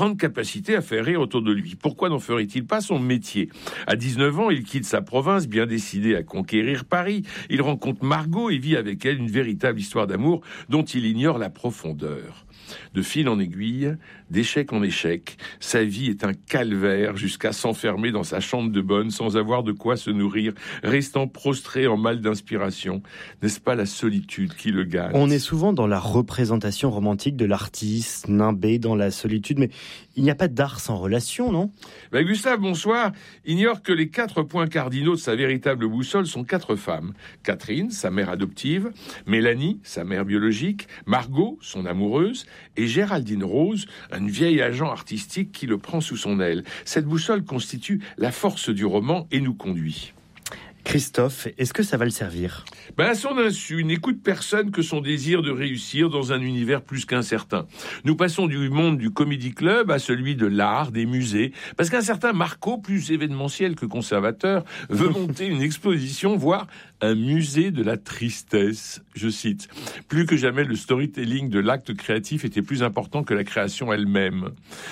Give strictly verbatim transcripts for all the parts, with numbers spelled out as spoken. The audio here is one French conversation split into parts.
grande capacité à faire rire autour de lui. Pourquoi n'en ferait-il pas son métier ? À dix-neuf ans, il quitte sa province, bien décidé à conquérir Paris. Il rencontre Margot et vit avec elle une véritable histoire d'amour dont il ignore la profondeur. De fil en aiguille, d'échec en échec, sa vie est un calvaire jusqu'à s'enfermer dans sa chambre de bonne sans avoir de quoi se nourrir, restant prostré en mal d'inspiration. N'est-ce pas la solitude qui le gagne ? On est souvent dans la représentation romantique de l'artiste, nimbé dans la solitude, mais il n'y a pas d'art sans relation, non ? Ben Gustave, bonsoir, ignore que les quatre points cardinaux de sa véritable boussole sont quatre femmes. Catherine, sa mère adoptive, Mélanie, sa mère biologique, Margot, son amoureuse, et Géraldine Rose, une vieille agent artistique qui le prend sous son aile. Cette boussole constitue la force du roman et nous conduit. Christophe, est-ce que ça va le servir ? Ben à son insu, n'écoute personne que son désir de réussir dans un univers plus qu'incertain. Nous passons du monde du Comedy Club à celui de l'art, des musées, parce qu'un certain Marco, plus événementiel que conservateur, veut monter une exposition, voire un musée de la tristesse. Je cite, « Plus que jamais, le storytelling de l'acte créatif était plus important que la création elle-même. »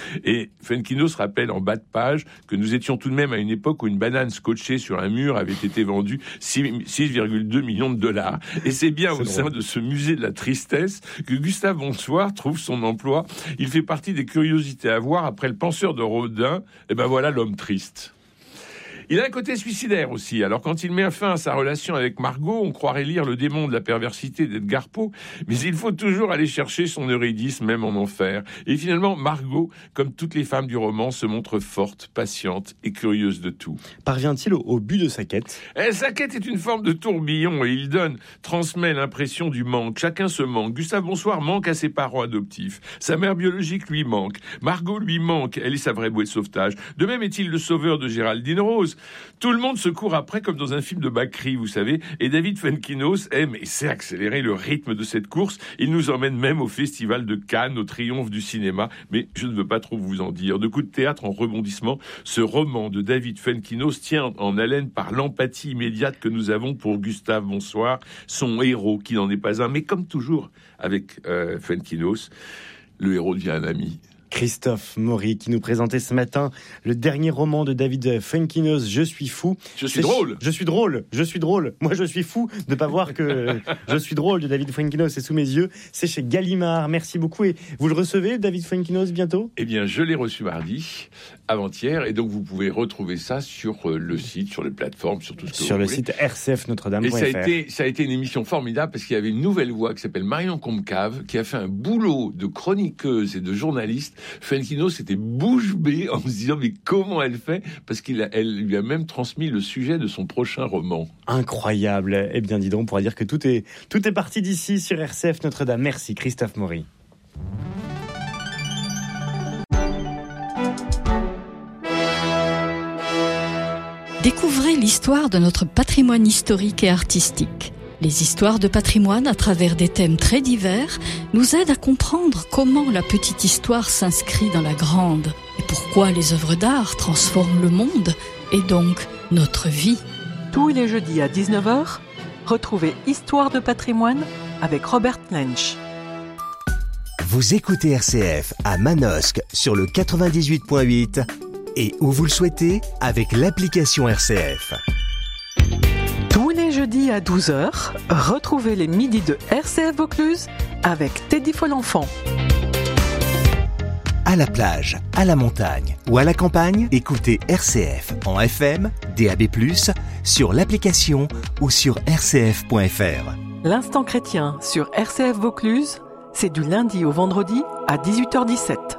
Et Fuenquinos rappelle en bas de page que nous étions tout de même à une époque où une banane scotchée sur un mur avait été vendu six virgule deux millions de dollars. Et c'est bien c'est au sein de ce musée de la tristesse que Gustave Bonsoir trouve son emploi. Il fait partie des curiosités à voir après le penseur de Rodin. Et ben voilà l'homme triste. Il a un côté suicidaire aussi. Alors quand il met fin à sa relation avec Margot, on croirait lire le démon de la perversité d'Edgar Poe, mais il faut toujours aller chercher son Eurydice, même en enfer. Et finalement, Margot, comme toutes les femmes du roman, se montre forte, patiente et curieuse de tout. Parvient-il au, au but de sa quête ? Et sa quête est une forme de tourbillon et il donne, transmet l'impression du manque. Chacun se manque. Gustave Bonsoir manque à ses parents adoptifs. Sa mère biologique lui manque. Margot lui manque. Elle est sa vraie bouée de sauvetage. De même est-il le sauveur de Géraldine Rose. Tout le monde se court après comme dans un film de Bacri, vous savez, et David Fuenquinos aime et sait accélérer le rythme de cette course. Il nous emmène même au Festival de Cannes, au triomphe du cinéma, mais je ne veux pas trop vous en dire. De coups de théâtre en rebondissement, ce roman de David Fuenquinos tient en haleine par l'empathie immédiate que nous avons pour Gustave Bonsoir, son héros qui n'en est pas un, mais comme toujours avec euh, Fuenquinos, le héros devient un ami. Christophe Maury qui nous présentait ce matin le dernier roman de David Fuenquinos, Je suis fou. Je suis drôle. Je suis drôle. Je suis drôle. Moi, je suis fou de ne pas voir que Je suis drôle de David Fuenquinos est sous mes yeux. C'est chez Gallimard. Merci beaucoup. Et vous le recevez, David Fuenquinos, bientôt ? Eh bien, je l'ai reçu mardi, avant-hier, et donc vous pouvez retrouver ça sur le site, sur les plateformes, sur tout ce que sur vous le voulez. site r c f notre dame point f r. Et ça a été, ça a été une émission formidable parce qu'il y avait une nouvelle voix qui s'appelle Marion Comcave, qui a fait un boulot de chroniqueuse et de journaliste. Fuenquinos était bouche bée en se disant mais comment elle fait, parce qu'elle lui a même transmis le sujet de son prochain roman. Incroyable. Eh bien dis donc, on pourra dire que tout est, tout est parti d'ici sur R C F Notre-Dame. Merci Christophe Maury. Découvrez l'histoire de notre patrimoine historique et artistique. Les histoires de patrimoine, à travers des thèmes très divers, nous aident à comprendre comment la petite histoire s'inscrit dans la grande et pourquoi les œuvres d'art transforment le monde et donc notre vie. Tous les jeudis à dix-neuf heures, retrouvez Histoire de patrimoine avec Robert Lensch. Vous écoutez R C F à Manosque sur le quatre-vingt-dix-huit point huit et où vous le souhaitez avec l'application R C F. Tous les jeudis à douze heures, retrouvez les midis de R C F Vaucluse avec Teddy Folenfant. À la plage, à la montagne ou à la campagne, écoutez R C F en F M, D A B plus, sur l'application ou sur r c f point f r. L'Instant chrétien sur R C F Vaucluse, c'est du lundi au vendredi à dix-huit heures dix-sept.